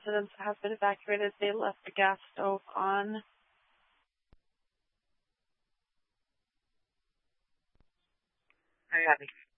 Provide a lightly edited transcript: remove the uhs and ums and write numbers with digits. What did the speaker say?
residents have been evacuated. They left the gas stove on. Hi, Abby.